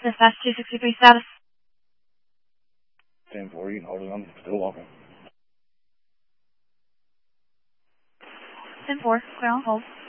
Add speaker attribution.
Speaker 1: Dispatch 263 status.
Speaker 2: 10-4, you can hold it. I'm still walking.
Speaker 1: 10-4, clear on hold.